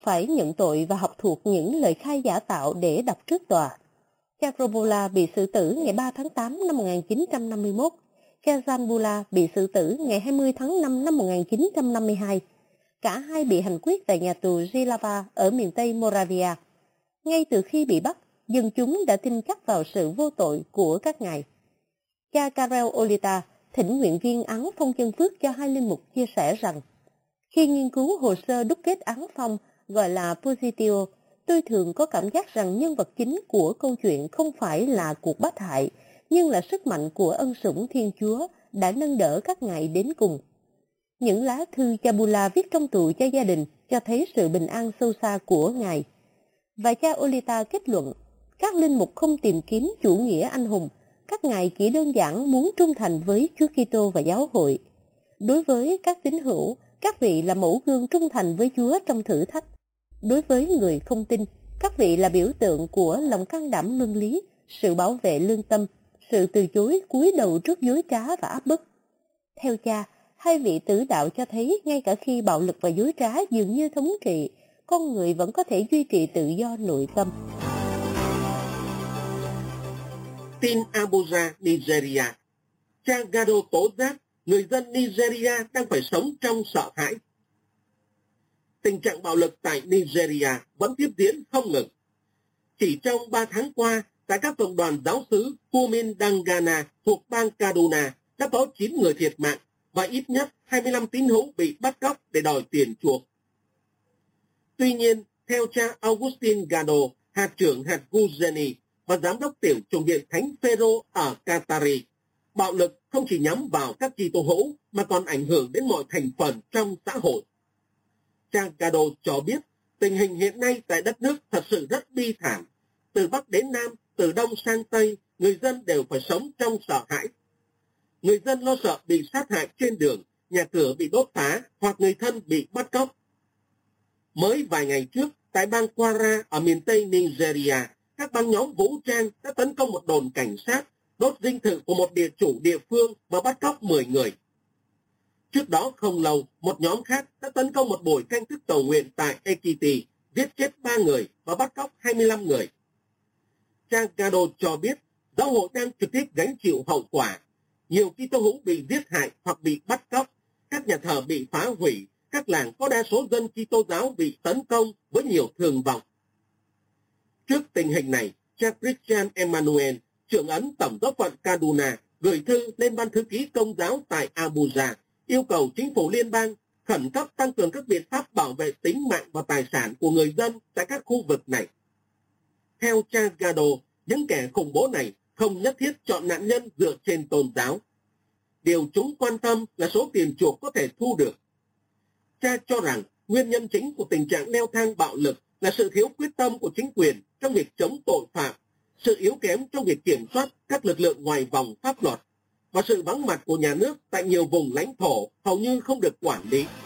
phải nhận tội và học thuộc những lời khai giả tạo để đọc trước tòa. Cha Robola bị xử tử ngày 3 tháng 8 năm 1951. Cha Zanbula bị xử tử ngày 20 tháng 5 năm 1952. Cả hai bị hành quyết tại nhà tù Jihlava ở miền Tây Moravia. Ngay từ khi bị bắt, dân chúng đã tin chắc vào sự vô tội của các ngài. Cha Karel Olita, thỉnh nguyện viên án phong chân phước cho hai linh mục, chia sẻ rằng: khi nghiên cứu hồ sơ đúc kết án phong gọi là positio, tôi thường có cảm giác rằng nhân vật chính của câu chuyện không phải là cuộc bách hại, nhưng là sức mạnh của ân sủng Thiên Chúa đã nâng đỡ các ngài đến cùng. Những lá thư cha Bula viết trong tù cho gia đình cho thấy sự bình an sâu xa của ngài. Và cha Olita kết luận, các linh mục không tìm kiếm chủ nghĩa anh hùng, các ngài chỉ đơn giản muốn trung thành với Chúa Kitô và giáo hội. Đối với các tín hữu, các vị là mẫu gương trung thành với Chúa trong thử thách. Đối với người không tin, các vị là biểu tượng của lòng can đảm luân lý, sự bảo vệ lương tâm, sự từ chối cúi đầu trước dối trá và áp bức. Theo cha, hai vị tử đạo cho thấy ngay cả khi bạo lực và dối trá dường như thống trị, con người vẫn có thể duy trì tự do nội tâm. Tin Abuja, Nigeria. Cha Gado tố giác người dân Nigeria đang phải sống trong sợ hãi. Tình trạng bạo lực tại Nigeria vẫn tiếp diễn không ngừng. Chỉ trong 3 tháng qua, tại các cộng đoàn giáo xứ Kumin Dangana thuộc bang Kaduna đã có 9 người thiệt mạng và ít nhất 25 tín hữu bị bắt cóc để đòi tiền chuộc. Tuy nhiên, theo cha Augustine Gado, hạt trưởng hạt Guzeni và giám đốc tiểu chủng viện Thánh Phêrô ở Qatari, bạo lực không chỉ nhắm vào các Kitô hữu mà còn ảnh hưởng đến mọi thành phần trong xã hội. Cha Gado cho biết tình hình hiện nay tại đất nước thật sự rất bi thảm. Từ Bắc đến Nam, từ Đông sang Tây, người dân đều phải sống trong sợ hãi. Người dân lo sợ bị sát hại trên đường, nhà cửa bị đốt phá hoặc người thân bị bắt cóc. Mới vài ngày trước, tại bang Kwara ở miền Tây Nigeria, các băng nhóm vũ trang đã tấn công một đồn cảnh sát, đốt dinh thự của một địa chủ địa phương và bắt cóc 10 người. Trước đó không lâu, một nhóm khác đã tấn công một buổi canh thức cầu nguyện tại Ekiti, giết chết 3 người và bắt cóc 25 người. Cha Gado cho biết giáo hội đang trực tiếp gánh chịu hậu quả. Nhiều Kitô hữu bị giết hại hoặc bị bắt cóc, các nhà thờ bị phá hủy, các làng có đa số dân Kitô giáo bị tấn công với nhiều thương vong. Trước tình hình này, cha Christian Emmanuel, trưởng ấn tổng giáo phận Kaduna, gửi thư lên ban thư ký công giáo tại Abuja, yêu cầu chính phủ liên bang khẩn cấp tăng cường các biện pháp bảo vệ tính mạng và tài sản của người dân tại các khu vực này. Theo cha Gado, những kẻ khủng bố này không nhất thiết chọn nạn nhân dựa trên tôn giáo. Điều chúng quan tâm là số tiền chuộc có thể thu được. Cha cho rằng nguyên nhân chính của tình trạng leo thang bạo lực là sự thiếu quyết tâm của chính quyền trong việc chống tội phạm, sự yếu kém trong việc kiểm soát các lực lượng ngoài vòng pháp luật và sự vắng mặt của nhà nước tại nhiều vùng lãnh thổ hầu như không được quản lý.